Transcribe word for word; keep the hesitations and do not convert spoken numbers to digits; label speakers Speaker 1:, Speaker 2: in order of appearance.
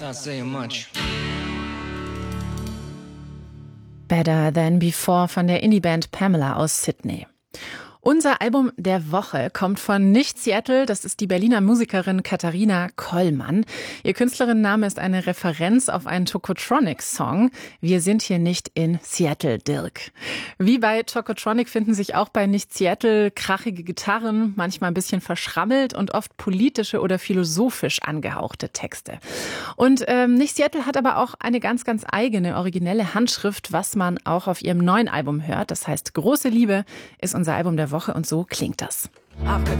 Speaker 1: not saying much.
Speaker 2: Better Than Before von der Indie-Band Pamela aus Sydney. Unser Album der Woche kommt von Nicht Seattle. Das ist die Berliner Musikerin Katharina Kollmann. Ihr Künstlerinnenname ist eine Referenz auf einen Tokotronic-Song. Wir sind hier nicht in Seattle, Dirk. Wie bei Tokotronic finden sich auch bei Nicht Seattle krachige Gitarren, manchmal ein bisschen verschrammelt und oft politische oder philosophisch angehauchte Texte. Und ähm, Nicht Seattle hat aber auch eine ganz, ganz eigene, originelle Handschrift, was man auch auf ihrem neuen Album hört. Das heißt, Große Liebe ist unser Album der Woche und so klingt das.
Speaker 3: I've got